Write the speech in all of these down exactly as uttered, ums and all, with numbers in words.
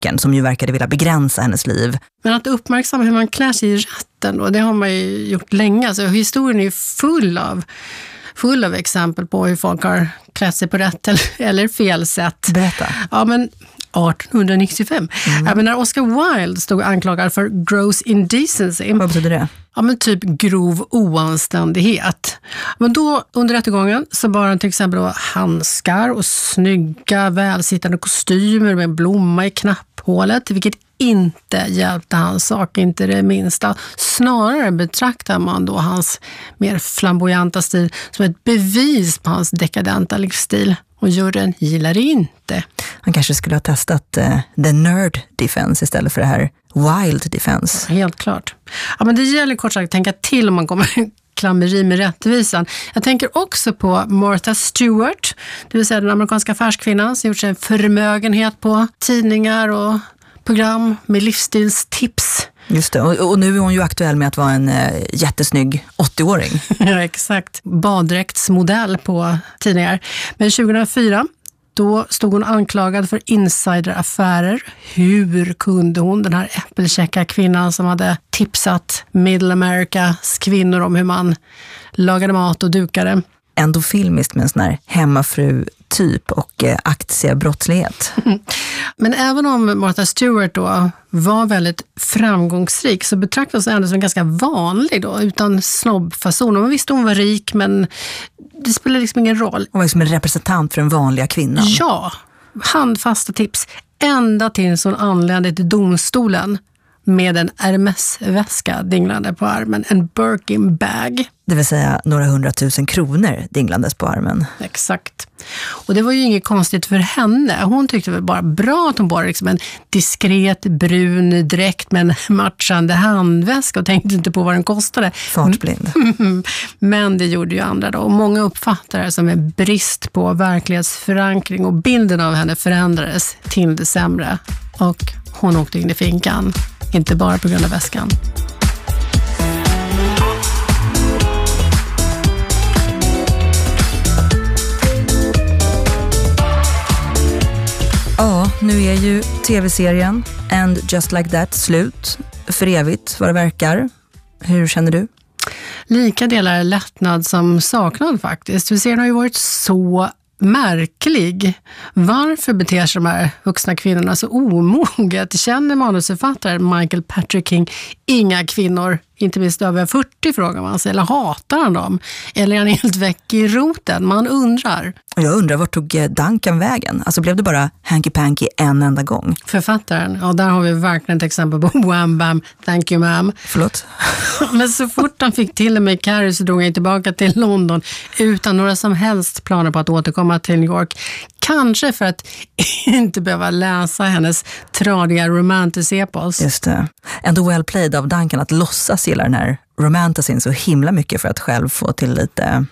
nyckeln som ju verkade vilja begränsa hennes liv. Men att uppmärksamma hur man klär sig i rätten då, det har man ju gjort länge. Alltså, historien är ju full av, full av exempel på hur folk har klätt sig på rätt eller, eller fel sätt. Berätta. Ja, men arton nittiofem. Mm. Ja, men när Oscar Wilde stod anklagad för gross indecency. Vad betyder det? Ja, men typ grov oanständighet. Men då under rättegången så bar han till exempel då handskar och snygga välsittande kostymer med blomma i knapphålet, vilket inte hjälpte hans sak, inte det minsta. Snarare betraktar man då hans mer flamboyanta stil som ett bevis på hans dekadenta livsstil. Och juryn gillar det inte. Han kanske skulle ha testat uh, the nerd defense istället för det här wild defense. Helt klart. Ja, men det gäller kort sagt att tänka till om man kommer klammeri med rättvisan. Jag tänker också på Martha Stewart, det vill säga den amerikanska affärskvinnan som gjort sig en förmögenhet på tidningar och program med livsstilstips. Just det, och, och nu är hon ju aktuell med att vara en eh, jättesnygg åttio-åring. Ja, exakt. Baddräktsmodell på tidningar. Men tjugohundrafyra, då stod hon anklagad för insideraffärer. Hur kunde hon, den här äppelkäcka kvinnan som hade tipsat Middle Americas kvinnor om hur man lagade mat och dukade? Ändå filmiskt med en sån här hemmafru-typ och eh, aktiebrottslighet. Men även om Martha Stewart då var väldigt framgångsrik så betraktades hon ändå som ganska vanlig då, utan snobbfason. Man visste hon var rik, men det spelade liksom ingen roll. Hon var liksom en representant för den vanliga kvinnan. Ja, handfasta tips. Ända tills hon anlände till domstolen med en Hermes-väska dinglande på armen, en Birkin bag. Det vill säga några hundratusen kronor dinglandes på armen. Exakt. Och det var ju inget konstigt för henne. Hon tyckte väl bara bra att hon bar liksom en diskret brun dräkt med en matchande handväska och tänkte inte på vad den kostade. Fartblind. Men det gjorde ju andra då. Och många uppfattade det som en brist på verklighetsförankring och bilden av henne förändrades till det sämre. Och hon åkte in i finkan. Inte bara på grund av väskan. Ja, nu är ju tv-serien And Just Like That slut för evigt vad det verkar. Hur känner du? Lika delar lättnad som saknad faktiskt. Vi ser, den har ju varit så märklig. Varför beter sig de här vuxna kvinnorna så omoget? Känner manusförfattaren Michael Patrick King inga kvinnor, inte minst över fyrtio, frågar man sig, eller hatar han dem? Eller är han helt väck i roten? Man undrar. Och jag undrar, vart tog Duncan vägen? Alltså blev det bara hanky-panky en enda gång? Författaren, ja, där har vi verkligen ett exempel på wham bam, thank you ma'am. Förlåt? Men så fort han fick till med Carrie så drog han tillbaka till London utan några som helst planer på att återkomma till New York. Kanske för att inte behöva läsa hennes tradiga romantic-epos. Just det. Ändå well played av Duncan att låtsas gilla den här romanticin så himla mycket för att själv få till lite...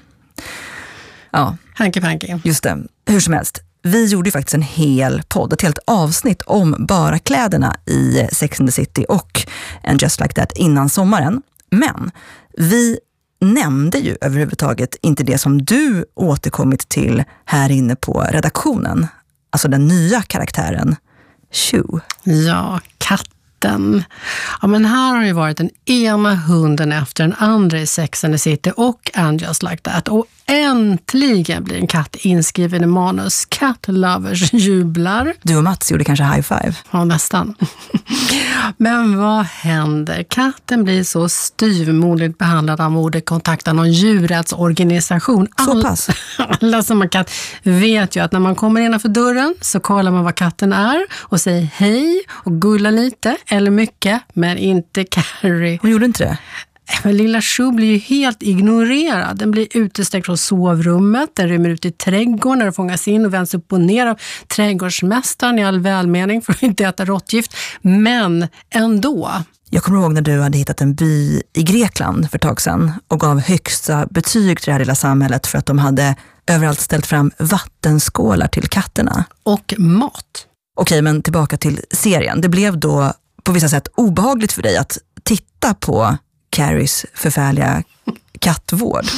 Ja. Hanky-panky. Just det. Hur som helst. Vi gjorde ju faktiskt en hel podd, ett helt avsnitt om bara kläderna i Sex and the City och And Just Like That innan sommaren. Men vi nämnde ju överhuvudtaget inte det som du återkommit till här inne på redaktionen. Alltså den nya karaktären, Sue. Ja, katten. Ja, men här har ju varit den ena hunden efter den andra i Sex and the City och And Just Like That. Och äntligen blir en katt inskriven i manus. Cat lovers jublar. Du och Mats gjorde kanske high five. Ja, nästan. Men vad händer? Katten blir så styvmoderligt behandlad av ordet kontakta någon djurrättsorganisation. Så pass. Alla som har katt vet ju att när man kommer innanför dörren så kollar man vad katten är och säger hej och gullar lite eller mycket, men inte Carrie. Hon gjorde inte det? Men lilla Sue blir ju helt ignorerad. Den blir utestängt från sovrummet. Den rymmer ut i trädgården när den fångas in och vänds upp och ner av trädgårdsmästaren i all välmening för att inte äta råttgift. Men ändå. Jag kommer ihåg när du hade hittat en by i Grekland för ett tag sedan och gav högsta betyg till det här lilla samhället för att de hade överallt ställt fram vattenskålar till katterna. Och mat. Okej, men tillbaka till serien. Det blev då på vissa sätt obehagligt för dig att titta på Carries förfärliga kattvård.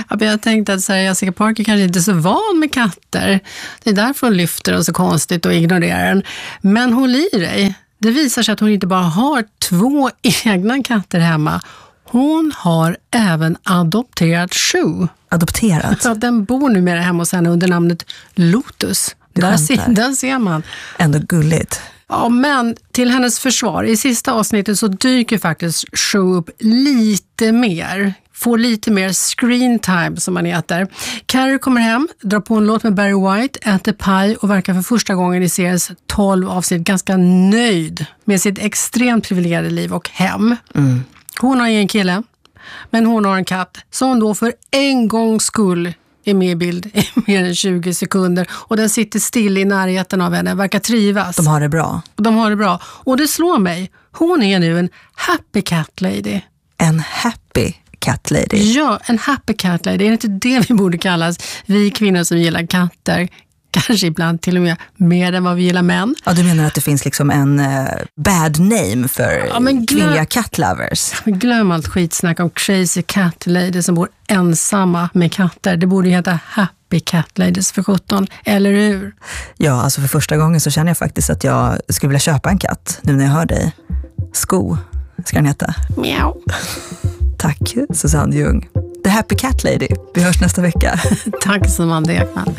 Jag tänkte att Sarah Jessica Parker kanske inte är så van med katter. Det är därför hon lyfter den så konstigt och ignorerar den. Men håll i dig. Det visar sig att hon inte bara har två egna katter hemma. Hon har även adopterat Shu. Adopterat? Så den bor numera hemma hos henne under namnet Lotus. Där ser, där ser man. Ändå gulligt. Ja, men till hennes försvar, i sista avsnittet så dyker faktiskt Shu upp lite mer. Får lite mer screen time som man heter. Carrie kommer hem, drar på en låt med Barry White, äter paj och verkar för första gången i seriens tolv avsnitt ganska nöjd med sitt extremt privilegierade liv och hem. Mm. Hon har ingen kille, men hon har en katt som då för en gångs skull är med i bild i mer än tjugo sekunder. Och den sitter still i närheten av henne, verkar trivas. De har det bra. De har det bra. Och det slår mig, hon är nu en happy cat lady. En happy cat lady? Ja, en happy cat lady. Är det inte det vi borde kallas? Vi kvinnor som gillar katter. Kanske ibland till och med mer än vad vi gillar män. Ja, du menar att det finns liksom en uh, bad name för ja, glöm, kvinnliga cat lovers? Glöm allt skitsnack om crazy cat ladies som bor ensamma med katter. Det borde heta happy cat ladies för sjutton, eller hur? Ja, alltså för första gången så känner jag faktiskt att jag skulle vilja köpa en katt nu när jag hör dig. Sko, ska den heta? Miau. Tack, Susanne Ljung. The Happy Cat Lady. Vi hörs nästa vecka. Tack, Samantha Ekman.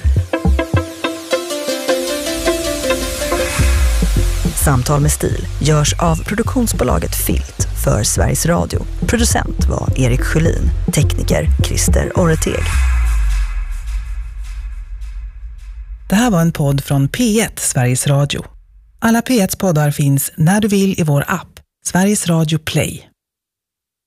Samtal med stil görs av produktionsbolaget Filt för Sveriges Radio. Producent var Erik Sjölin, tekniker Christer Orreteg. Det här var en podd från P ett, Sveriges Radio. Alla P ett poddar finns när du vill i vår app, Sveriges Radio Play.